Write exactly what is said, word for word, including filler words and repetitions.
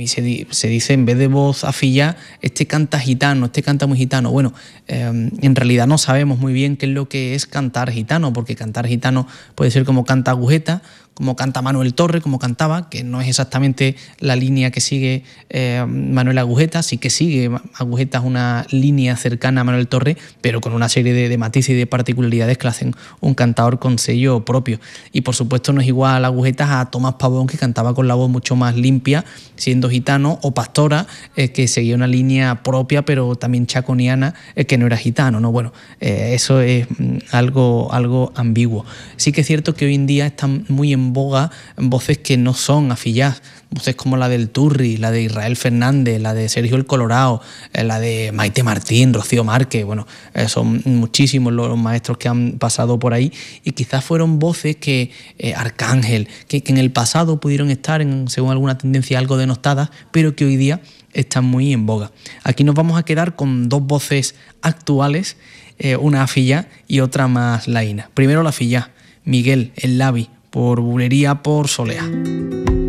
y se, di, se dice, en vez de voz afillá, este canta gitano, este canta muy gitano. Bueno, eh, en realidad no sabemos muy bien qué es lo que es cantar gitano, porque cantar gitano puede ser como canta Agujeta, como canta Manuel Torre, como cantaba, que no es exactamente la línea que sigue eh, Manuel Agujeta, sí que sigue, Agujeta es una línea cercana a Manuel Torre, pero con una serie de, de matices y de particularidades que le hacen un cantador con sello propio. Y por supuesto no es igual Agujeta a Tomás Pavón, que cantaba con la voz mucho más limpia, siendo gitano, o Pastora, eh, que seguía una línea propia, pero también chaconiana, eh, que no era gitano, ¿no? Bueno, eh, eso es mm, algo, algo ambiguo. Sí que es cierto que hoy en día están muy en boga voces que no son afillás, voces como la del Turri, la de Israel Fernández, la de Sergio el Colorado, eh, la de Maite Martín, Rocío Márquez. Bueno, eh, son muchísimos los maestros que han pasado por ahí, y quizás fueron voces que eh, Arcángel, que, que en el pasado pudieron estar, en, según alguna tendencia, algo denostadas, pero que hoy día están muy en boga. Aquí nos vamos a quedar con dos voces actuales, eh, una afillá y otra más laína. Primero la afillá, Miguel, el Lavi, por Bulería por Solea.